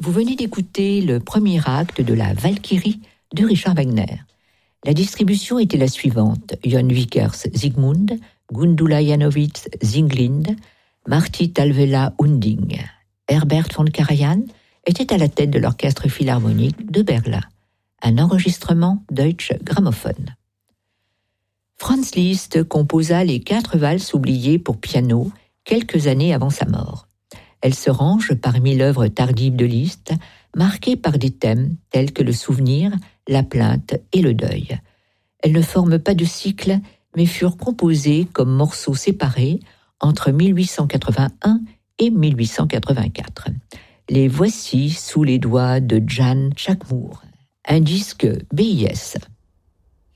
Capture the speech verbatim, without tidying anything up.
Vous venez d'écouter le premier acte de la Valkyrie de Richard Wagner. La distribution était la suivante: Jon Vickers Sigmund, Gundula Janowitz Singlind, Martti Talvela Unding. Herbert von Karajan était à la tête de l'orchestre philharmonique de Berlin. Un enregistrement Deutsche Grammophon. Franz Liszt composa les quatre valses oubliées pour piano quelques années avant sa mort. Elles se rangent parmi l'œuvre tardive de Liszt, marquée par des thèmes tels que le souvenir, la plainte et le deuil. Elles ne forment pas de cycle, mais furent composées comme morceaux séparés entre mille huit cent quatre-vingt-un et mille huit cent quatre-vingt-quatre. Les voici sous les doigts de Jan Chakmour. Un disque B I S.